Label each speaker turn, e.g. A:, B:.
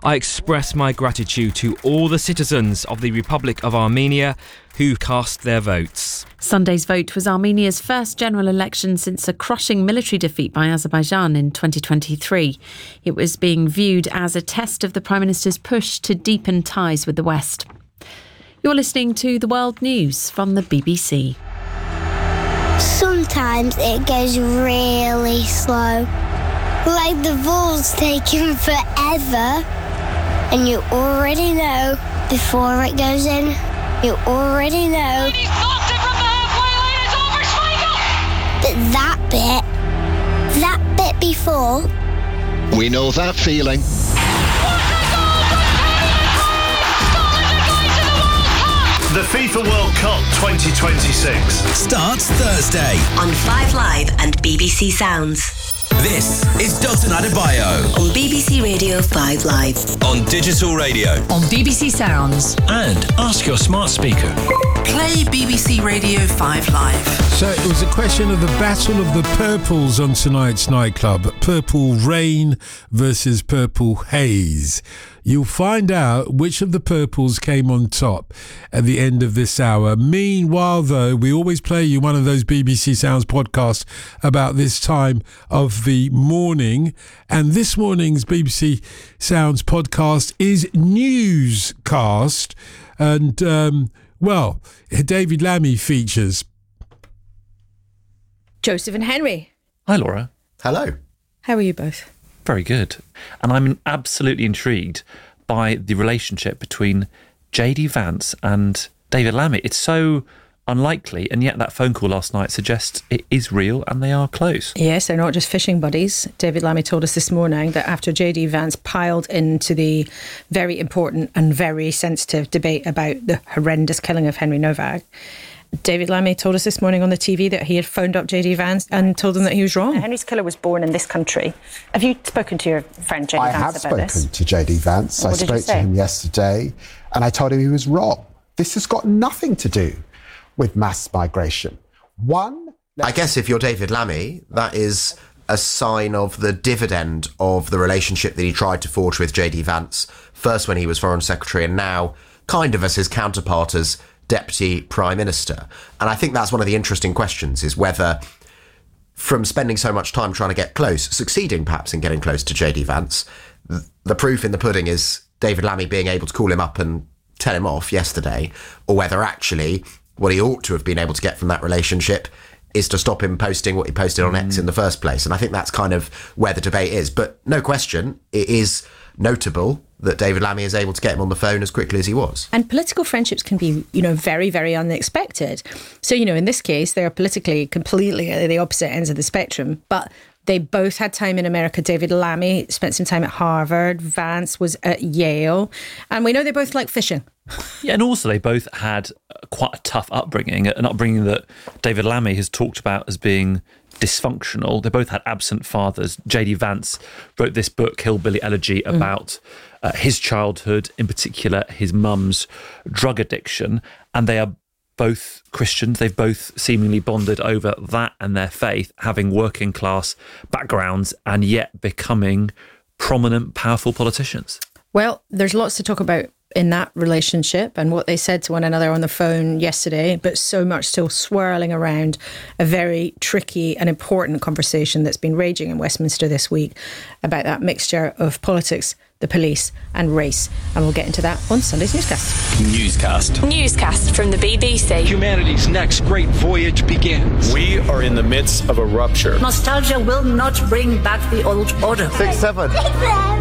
A: I express my gratitude to all the citizens of the Republic of Armenia who cast their votes.
B: Sunday's vote was Armenia's first general election since a crushing military defeat by Azerbaijan in 2023. It was being viewed as a test of the Prime Minister's push to deepen ties with the West. You're listening to The World News from the BBC.
C: Sometimes it goes really slow. Like the ball's taking forever. And you already know before it goes in. You already know.
D: And he's knocked it from the halfway line. It's over Schmeichel.
C: But that bit before.
E: We know that feeling.
F: The FIFA World Cup 2026
G: starts Thursday
H: on 5 Live and BBC Sounds.
G: This is Dotun Adebayo
H: on BBC Radio 5 Live,
G: on digital radio,
I: on BBC Sounds,
F: and ask your smart speaker.
I: Play BBC Radio 5 Live.
J: So it was a question of the battle of the purples on tonight's nightclub. Purple Rain versus Purple Haze. You'll find out which of the purples came on top at the end of this hour. Meanwhile, though, we always play you one of those BBC Sounds podcasts about this time of the morning. And this morning's BBC Sounds podcast is Newscast. And, David Lammy features.
K: Joseph and Henry.
L: Hi, Laura.
E: Hello.
K: How are you both?
L: Very good. And I'm absolutely intrigued by the relationship between JD Vance and David Lammy. It's so unlikely, and yet that phone call last night suggests it is real and they are close.
K: Yes, they're not just fishing buddies. David Lammy told us this morning that after JD Vance piled into the very important and very sensitive debate about the horrendous killing of Henry Novak, David Lammy told us this morning on the TV that he had phoned up JD Vance and told him that he was wrong.
M: Henry's killer was born in this country. Have you spoken to your friend JD Vance about this?
N: I have spoken to JD Vance. I spoke to him yesterday and I told him he was wrong. This has got nothing to do with mass migration.
E: I guess if you're David Lammy, that is a sign of the dividend of the relationship that he tried to forge with JD Vance, first when he was Foreign Secretary and now kind of as his counterpart as Deputy Prime Minister. And I think that's one of the interesting questions, is whether from spending so much time trying to get close, succeeding perhaps in getting close to JD Vance, the proof in the pudding is David Lammy being able to call him up and tell him off yesterday, or whether actually what he ought to have been able to get from that relationship is to stop him posting what he posted on X in the first place. And I think that's kind of where the debate is. But no question, it is notable that David Lammy is able to get him on the phone as quickly as he was.
K: And political friendships can be, very, very unexpected. So, in this case, they're politically completely at the opposite ends of the spectrum, but they both had time in America. David Lammy spent some time at Harvard. Vance was at Yale. And we know they both like fishing.
L: Yeah, and also they both had quite a tough upbringing, an upbringing that David Lammy has talked about as being dysfunctional. They both had absent fathers. JD Vance wrote this book, Hillbilly Elegy, about his childhood, in particular his mum's drug addiction, and they are both Christians. They've both seemingly bonded over that and their faith, having working class backgrounds and yet becoming prominent, powerful politicians.
K: Well, there's lots to talk about in that relationship and what they said to one another on the phone yesterday, but so much still swirling around a very tricky and important conversation that's been raging in Westminster this week about that mixture of politics, the police and race. And we'll get into that on Sunday's Newscast.
O: Newscast from the BBC.
P: Humanity's next great voyage begins.
Q: We are in the midst of a rupture.
R: Nostalgia will not bring back the old order.
Q: 6-7.